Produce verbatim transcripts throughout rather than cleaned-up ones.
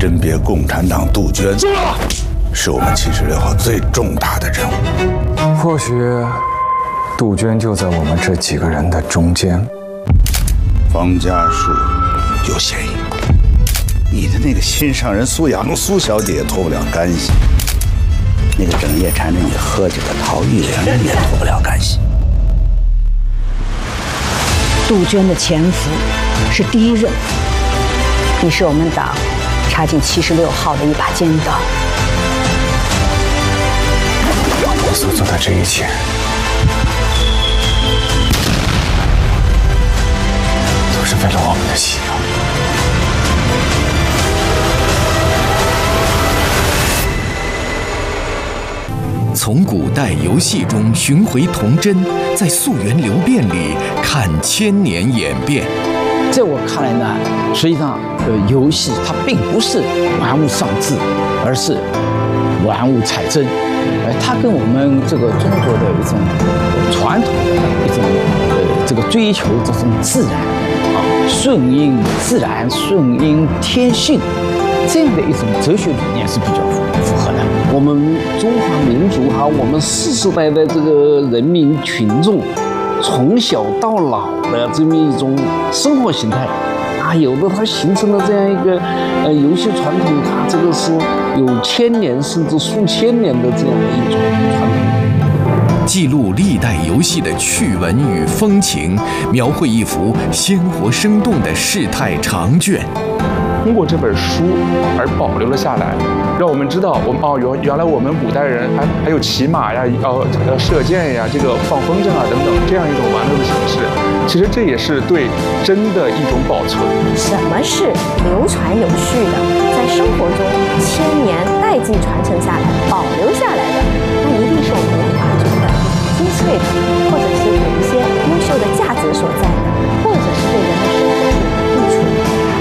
甄别共产党杜鹃，是我们七十六号最重大的任务。 或许杜鹃就在我们这几个人的中间。 方家树有嫌疑，你的那个心上人苏雅茹苏小姐也脱不了干系，那个整夜缠着你喝酒的陶玉玲也脱不了干系。 杜鹃的潜伏是第一任务，你是我们党插进七十六号的一把尖刀。 我所做的这一切，都是为了我们的信仰。 从古代游戏中寻回童真，在溯源流变里看千年演变。 在我看来呢，实际上，呃，游戏它并不是玩物丧志，而是玩物采真。呃，它跟我们这个中国的一种传统的一种呃这个追求这种自然啊，顺应自然、顺应天性这样的一种哲学理念是比较符合的。 我们中华民族哈，我们世世代代这个人民群众，从小到老的这么一种生活形态啊，有的它形成了这样一个呃游戏传统，它这个是有千年甚至数千年的这样的一种传统。 记录历代游戏的趣闻与风情，描绘一幅鲜活生动的世态长卷。 通过这本书而保留了下来，让我们知道我们哦原原来我们古代人还还有骑马呀，要呃射箭呀，这个放风筝啊等等这样一种玩乐的形式。其实这也是对真的一种保存。 什么是流传有序的，在生活中千年代际传承下来、保留下来的，那一定是我们文化中的精粹的，或者是有一些优秀的价值所在的，或者是对人的生活是有益处的。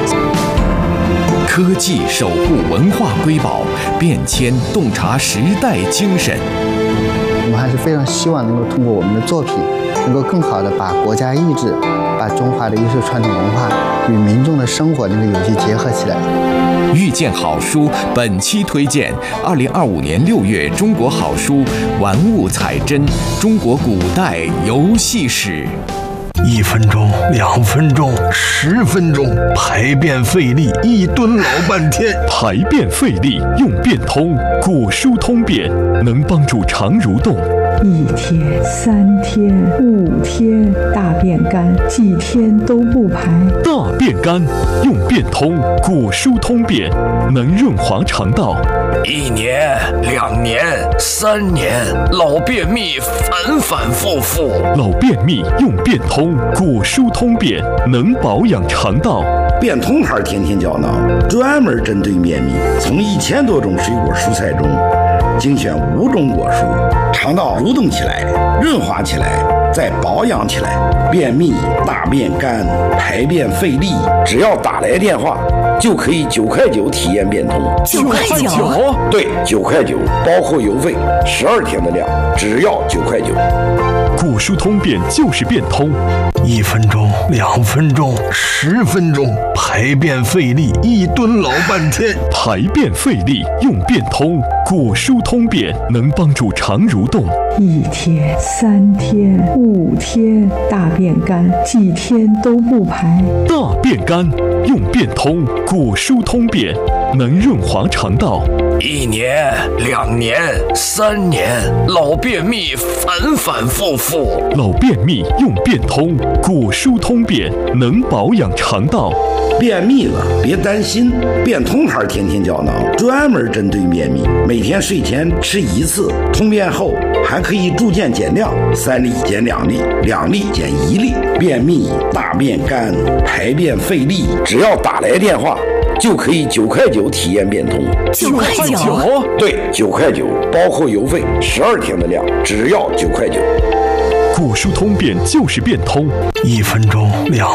科技守护文化瑰宝，变迁洞察时代精神。 我们还是非常希望能够通过我们的作品，能够更好的把国家意志、把中华的优秀传统文化与民众的生活能够有机结合起来。 遇见好书本期推荐二零二五年六月中国好书玩物采真中国古代游戏史。 一分钟、两分钟、十分钟，排便费力，一蹲老半天。 排便费力用便通，果蔬通便能帮助肠蠕动。 一天、三天、五天，大便干，几天都不排。 大便干用便通，果蔬通便能润滑肠道。 一年、两年、三年，老便秘反反复复。 老便秘用便通，果蔬通便能保养肠道。 便通牌天天胶囊专门针对便秘，从一千多种水果蔬菜中精选五种果蔬，肠道蠕动起来，润滑起来，再保养起来。便秘、大便干、排便费力，只要打来电话就可以九块九体验便通。 九块九？ 对，九块九，包括邮费，十二天的量，只要九块九。 果蔬通便就是便通。 一分钟、两分钟、十分钟，排便费力，一蹲老半天。 排便费力用便通，果蔬通便能帮助肠蠕动。 一天、三天、五天，大便干，几天都不排。 大便干用便通，果蔬通便能润滑肠道。 一年、两年、三年，老便秘反反复复。 老便秘用便通，果蔬通便能保养肠道。 便秘了别担心，便通牌天天胶囊专门针对便秘，每天睡前吃一次，通便后还可以逐渐减量，三粒减两粒，两粒减一粒。便秘、大便干、排便费力，只要打来电话就可以九块九体验便通。 九块九？ 对，九块九，包括邮费，十二天的量，只要九块九。 果蔬通便就是便通。 一分钟、两